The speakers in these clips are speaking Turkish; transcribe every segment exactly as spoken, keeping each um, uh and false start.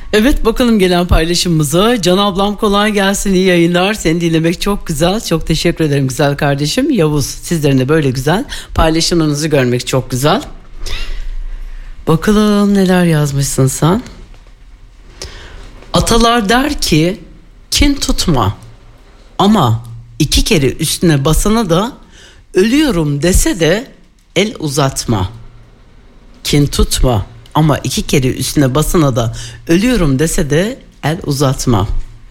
Evet, bakalım gelen paylaşımımıza. Can ablam kolay gelsin, iyi yayınlar. Seni dinlemek çok güzel. Çok teşekkür ederim güzel kardeşim. Yavuz, sizlerin de böyle güzel paylaşımlarınızı görmek çok güzel. Bakalım neler yazmışsın sen. Atalar der ki kin tutma, ama iki kere üstüne basana da ölüyorum dese de el uzatma. Kin tutma, ama iki kere üstüne basana da ölüyorum dese de el uzatma.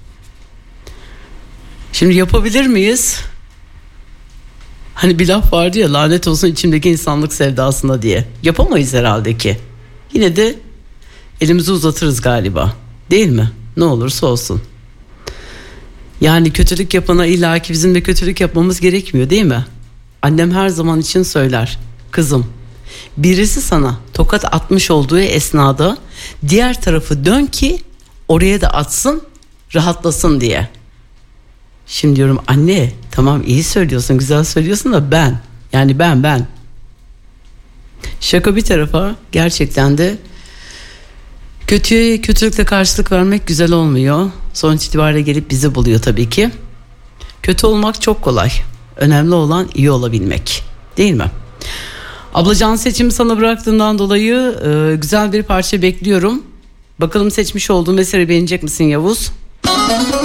Şimdi yapabilir miyiz? Hani bir laf vardı ya, lanet olsun içimdeki insanlık sevdasına diye. Yapamayız herhalde ki. Yine de elimizi uzatırız galiba. Değil mi? Ne olursa olsun. Yani kötülük yapana illaki bizim de kötülük yapmamız gerekmiyor, değil mi? Annem her zaman için söyler. Kızım, birisi sana tokat atmış olduğu esnada diğer tarafı dön ki oraya da atsın, rahatlasın diye. Şimdi diyorum anne, tamam iyi söylüyorsun, güzel söylüyorsun da ben, yani ben ben. Şaka bir tarafa, gerçekten de kötüye kötülükle karşılık vermek güzel olmuyor. Sonuç itibariyle gelip bizi buluyor tabii ki. Kötü olmak çok kolay. Önemli olan iyi olabilmek, değil mi? Ablacan, seçimi sana bıraktığımdan dolayı e, güzel bir parça bekliyorum. Bakalım seçmiş olduğum eseri beğenecek misin Yavuz?